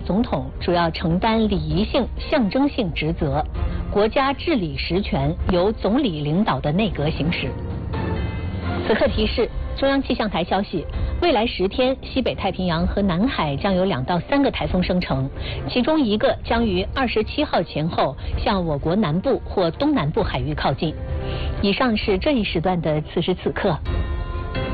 总统主要承担礼仪性、象征性职责，国家治理实权由总理领导的内阁行使。此刻提示：中央气象台消息，未来10天，西北太平洋和南海将有2到3个台风生成，其中一个将于27号前后向我国南部或东南部海域靠近。以上是这一时段的此时此刻。